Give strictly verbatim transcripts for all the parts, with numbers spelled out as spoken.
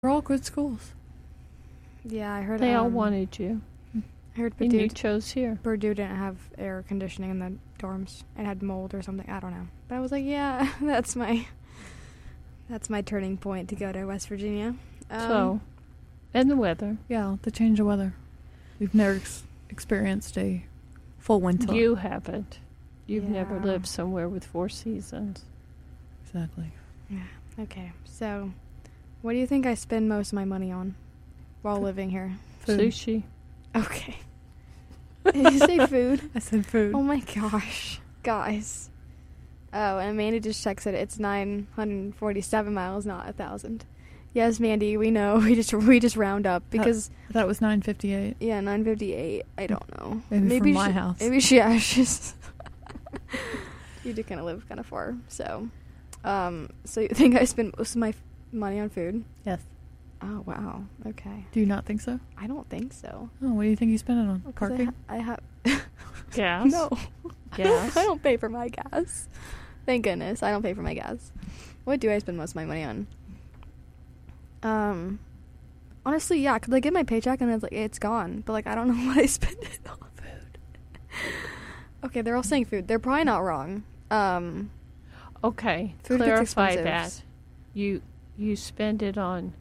They're all good schools. Yeah, I heard They um, all wanted you. I heard And you Purdue, chose here. Purdue didn't have air conditioning in the dorms and had mold or something. I don't know. But I was like, yeah, that's my that's my turning point to go to West Virginia. Um, So, and the weather. Yeah, the change of weather. We've never ex- experienced a full winter. You haven't. You've never Yeah. lived somewhere with four seasons. Exactly. Yeah. Okay. So, what do you think I spend most of my money on while living here? Food. Sushi. Okay. Did you say food? I said food. Oh my gosh, guys. Oh, and Mandy just checks it. It's nine hundred forty-seven miles, not a thousand. Yes, Mandy, we know. We just we just round up because I thought it was nine fifty-eight. yeah, nine fifty-eight. I don't know. Maybe, from my she, house. Maybe she yeah, she's you do kind of live kind of far. So, um, so you think I spend most of my f- money on food? Yes. Oh wow. Okay. Do you not think so? I don't think so. Oh, what do you think you spend it on? 'Cause Parking? I, ha- I have. Gas? No. Gas? I don't pay for my gas. Thank goodness I don't pay for my gas. What do I spend most of my money on? Um, honestly, yeah, 'cause I get my paycheck and it's like it's gone, but like I don't know what I spend it on. Food. Okay, they're all saying food. They're probably not wrong. Um, Okay, Food gets clarify expensive. that. You you spend it on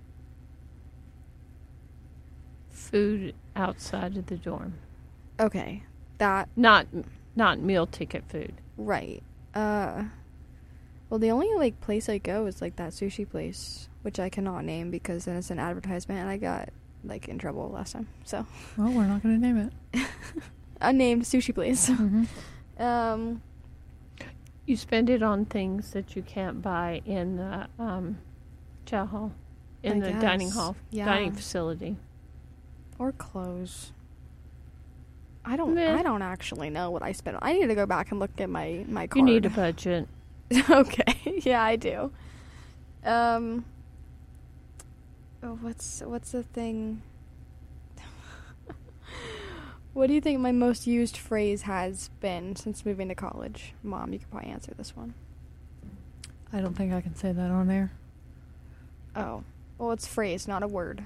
food outside of the dorm, okay, that not not meal ticket food. right. Uh, well, the only like place I go is like that sushi place, which I cannot name because then it's an advertisement, and I got like in trouble last time. So Well, we're not going to name it. unnamed sushi place. Mm-hmm. um. You spend it on things that you can't buy in the um, chow hall, in I the dining guess. hall, Yeah. dining facility. Or clothes. I don't. Meh. I don't actually know what I spent. I need to go back and look at my my card. You need a budget. Okay. Yeah, I do. Um. Oh, what's what's the thing? What do you think my most used phrase has been since moving to college? Mom, you could probably answer this one. I don't think I can say that on air. Oh, well, it's phrase, not a word.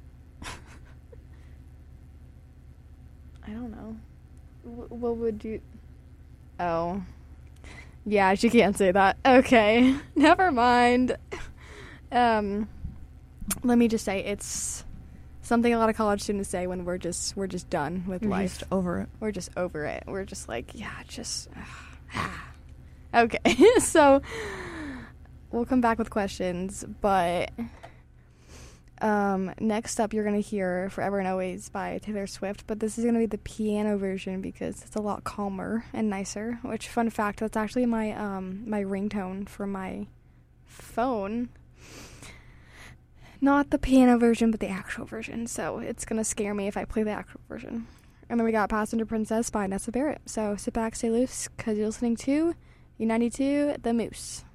I don't know. W- what would you... Oh. Yeah, she can't say that. Okay. Never mind. Um, let me just say, it's something a lot of college students say when we're just we're just done with You're life. just over it. We're just over it. We're just like, yeah, just... Okay. So, we'll come back with questions, but... Um, next up, you're going to hear Forever and Always by Taylor Swift, but this is going to be the piano version because it's a lot calmer and nicer, which, fun fact, that's actually my, um, my ringtone for my phone. Not the piano version, but the actual version, so it's going to scare me if I play the actual version. And then we got Passenger Princess by Nessa Barrett, so sit back, stay loose, because you're listening to U ninety-two, The Moose.